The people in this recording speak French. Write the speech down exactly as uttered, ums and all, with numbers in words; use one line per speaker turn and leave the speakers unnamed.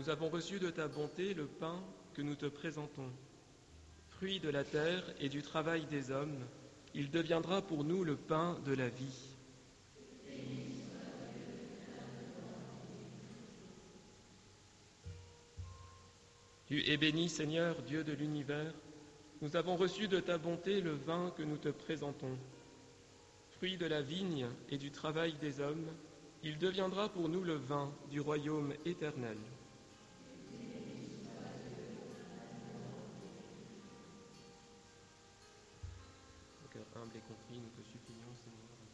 Nous avons reçu de ta bonté le pain que nous te présentons. Fruit de la terre et du travail des hommes, il deviendra pour nous le pain de la vie. Tu es béni, Seigneur, Dieu de l'univers. Nous avons reçu de ta bonté le vin que nous te présentons. Fruit de la vigne et du travail des hommes, il deviendra pour nous le vin du royaume éternel. Au cœur humble et contrit, nous te supplions, Seigneur.